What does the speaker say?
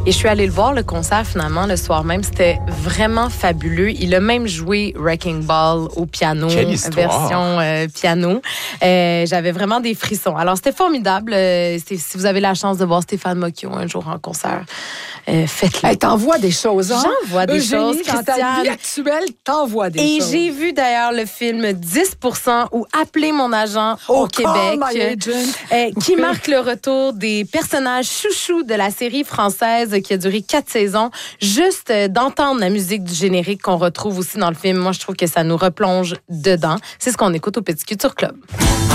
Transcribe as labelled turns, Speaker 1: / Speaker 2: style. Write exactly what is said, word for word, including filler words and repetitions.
Speaker 1: Et je suis allée le voir, le concert, finalement, le soir même. C'était vraiment fabuleux. Il a même joué Wrecking Ball au piano, version euh, piano. Euh, j'avais vraiment des frissons. Alors, c'était formidable. Euh, si vous avez la chance de voir Stéphane Mocchio un jour en concert, euh, faites-le.
Speaker 2: Hey, t'envoies des choses, hein?
Speaker 1: J'envoie des
Speaker 2: Eugénie,
Speaker 1: choses,
Speaker 2: dans ta vie actuelle, t'envoies des
Speaker 1: Et
Speaker 2: choses.
Speaker 1: Et j'ai vu d'ailleurs le film dix pour cent ou Appeler mon agent
Speaker 2: oh,
Speaker 1: au Québec,
Speaker 2: my agent.
Speaker 1: Euh, qui marque le retour des personnages chouchous de la série française qui a duré quatre saisons. Juste euh, d'entendre la musique du générique qu'on retrouve aussi dans le film, moi je trouve que ça nous replonge dedans. C'est ce qu'on écoute au Petit Culture Club.